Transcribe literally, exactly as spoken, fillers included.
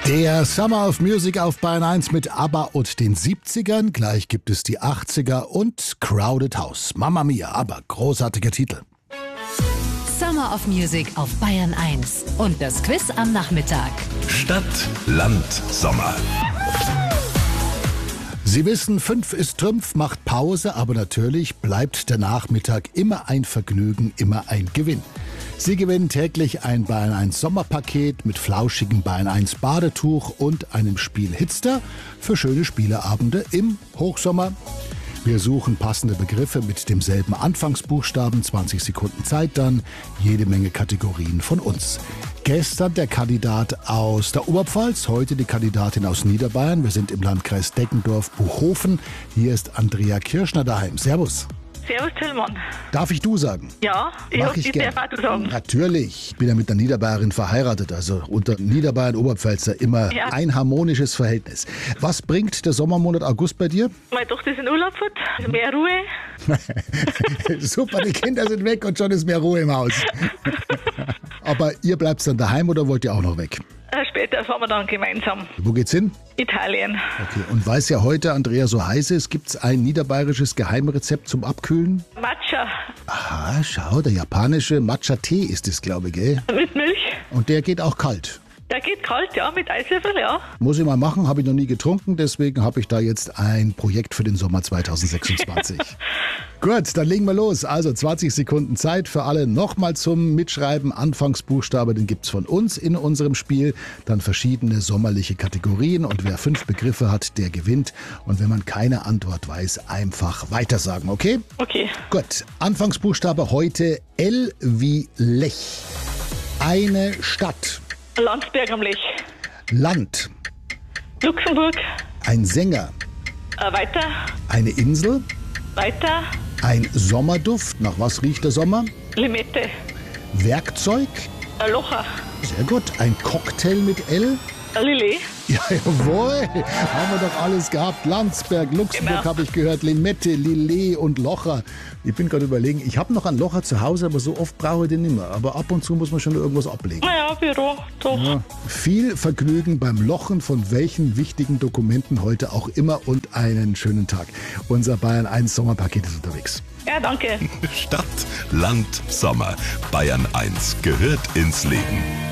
Der Summer of Music auf Bayern eins mit ABBA und den siebzigern. Gleich gibt es die achtziger und Crowded House. Mamma Mia, ABBA, großartiger Titel. Summer of Music auf Bayern eins. Und das Quiz am Nachmittag. Stadt, Land, Sommer. Sie wissen, fünf ist Trümpf, macht Pause, aber natürlich bleibt der Nachmittag immer ein Vergnügen, immer ein Gewinn. Sie gewinnen täglich ein Bayern eins Sommerpaket mit flauschigem Bayern eins Badetuch und einem Spiel Hitster für schöne Spieleabende im Hochsommer. Wir suchen passende Begriffe mit demselben Anfangsbuchstaben, zwanzig Sekunden Zeit dann, jede Menge Kategorien von uns. Gestern der Kandidat aus der Oberpfalz, heute die Kandidatin aus Niederbayern. Wir sind im Landkreis Deggendorf-Buchhofen. Hier ist Andrea Kirschner daheim. Servus. Servus Tillmann. Darf ich du sagen? Ja, ich, Mach hab, ich ich gern. darf auch du sagen. Natürlich. Ich bin ja mit einer Niederbayerin verheiratet, also unter Niederbayern Oberpfälzer immer Ja. ein harmonisches Verhältnis. Was bringt der Sommermonat August bei dir? Meine Tochter ist in Urlaub fort, also mehr Ruhe. Super, die Kinder sind weg und schon ist mehr Ruhe im Haus. Aber ihr bleibt dann daheim oder wollt ihr auch noch weg? Äh, Später fahren wir dann gemeinsam. Wo geht's hin? Italien. Okay. Und weil es ja heute, Andrea, so heiß ist, gibt's ein niederbayerisches Geheimrezept zum Abkühlen? Matcha Aha, schau, der japanische Matcha-Tee ist es, glaube ich, gell? mit Milch. Und der geht auch kalt. Der geht kalt, ja, mit Eiswürfel, ja. Muss ich mal machen, habe ich noch nie getrunken, deswegen habe ich da jetzt ein Projekt für den Sommer zweitausendsechsundzwanzig. Gut, dann legen wir los. Also zwanzig Sekunden Zeit für alle nochmal zum Mitschreiben. Anfangsbuchstabe, den gibt's von uns in unserem Spiel. Dann verschiedene sommerliche Kategorien und wer fünf Begriffe hat, der gewinnt. Und wenn man keine Antwort weiß, einfach weitersagen, okay? Okay. Gut, Anfangsbuchstabe heute L wie Lech. Eine Stadt. Landsberg am Lech. Land. Luxemburg. Ein Sänger. Äh, weiter. Eine Insel. Weiter. Ein Sommerduft. Nach was riecht der Sommer? Limette. Werkzeug. Ein Locher. Sehr gut. Ein Cocktail mit L. Ein Lillet. Ja, jawohl. Haben wir doch alles gehabt. Landsberg, Luxemburg Genau. habe ich gehört. Limette, Lillet und Locher. Ich bin gerade überlegen, ich habe noch einen Locher zu Hause, aber so oft brauche ich den nicht mehr. Aber ab und zu muss man schon irgendwas ablegen. Naja, Büro, doch. Ja. Viel Vergnügen beim Lochen von welchen wichtigen Dokumenten heute auch immer und einen schönen Tag. Unser Bayern eins Sommerpaket ist unterwegs. Ja, danke. Stadt, Land, Sommer. Bayern eins gehört ins Leben.